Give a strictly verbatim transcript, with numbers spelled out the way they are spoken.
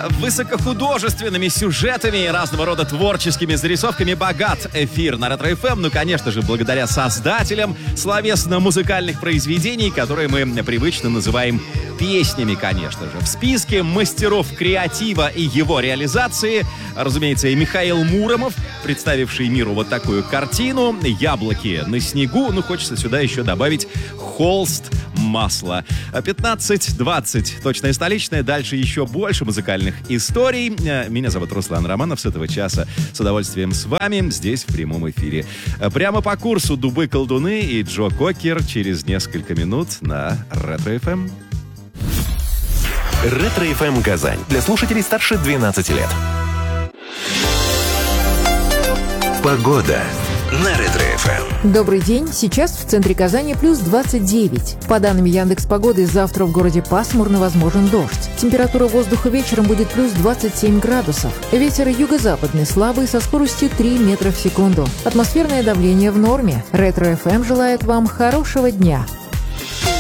Высокохудожественными сюжетами и разного рода творческими зарисовками богат эфир на Ретро эф эм. Ну, конечно же, благодаря создателям словесно-музыкальных произведений, которые мы привычно называем песнями, конечно же. В списке мастеров креатива и его реализации, разумеется, и Михаил Муромов, представивший миру вот такую картину «Яблоки на снегу». Ну, хочется сюда еще добавить холст масла. пятнадцать двадцать. Точное столичное. Дальше еще больше музыкальных историй. Меня зовут Руслан Романов. С этого часа с удовольствием с вами здесь в прямом эфире. Прямо по курсу «Дубы-колдуны» и Джо Кокер через несколько минут на Ретро эф эм. Ретро эф эм Казань. Для слушателей старше двенадцати лет. Погода на Ретро эф эм. Добрый день. Сейчас в центре Казани плюс двадцать девять. По данным Яндекс.Погоды, завтра в городе пасмурно, возможен дождь. Температура воздуха вечером будет плюс двадцать семь градусов. Ветер юго-западный слабый со скоростью три метра в секунду. Атмосферное давление в норме. Ретро эф эм желает вам хорошего дня.